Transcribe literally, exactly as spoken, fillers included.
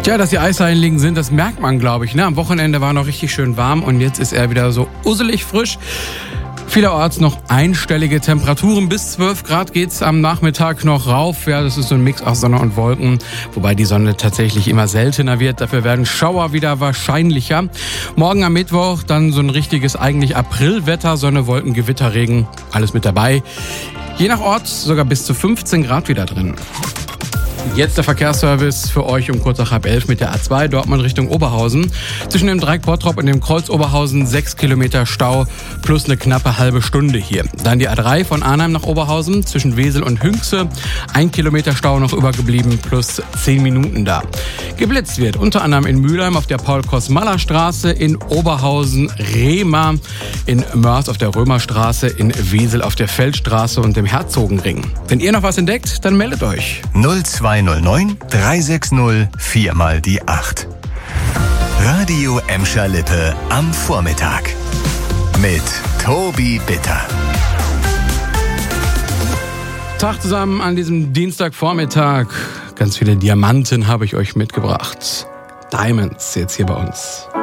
Tja, dass die Eisheiligen sind, das merkt man, glaube ich. Ne? Am Wochenende war noch richtig schön warm und jetzt ist er wieder so usselig frisch. Vielerorts noch einstellige Temperaturen. Bis zwölf Grad geht's am Nachmittag noch rauf. Ja, das ist so ein Mix aus Sonne und Wolken, wobei die Sonne tatsächlich immer seltener wird. Dafür werden Schauer wieder wahrscheinlicher. Morgen am Mittwoch dann so ein richtiges eigentlich Aprilwetter, Sonne, Wolken, Gewitter, Regen, alles mit dabei. Je nach Ort sogar bis zu fünfzehn Grad wieder drin. Jetzt der Verkehrsservice für euch um kurz nach halb elf mit der A zwei Dortmund Richtung Oberhausen. Zwischen dem Dreieck Bottrop und dem Kreuz Oberhausen sechs Kilometer Stau plus eine knappe halbe Stunde hier. Dann die A drei von Arnhem nach Oberhausen zwischen Wesel und Hünxe. Ein Kilometer Stau noch übergeblieben plus zehn Minuten da. Geblitzt wird unter anderem in Mülheim auf der Paul-Kosmalla-Straße, in Oberhausen Rehma, in Mörs auf der Römerstraße, in Wesel auf der Feldstraße und dem Herzogenring. Wenn ihr noch was entdeckt, dann meldet euch. null zwei null neun drei sechs null vier mal die acht. Radio Emscher Lippe am Vormittag mit Tobi Bitter. Tag zusammen an diesem Dienstagvormittag. Ganz viele Diamanten habe ich euch mitgebracht. Diamonds jetzt hier bei uns.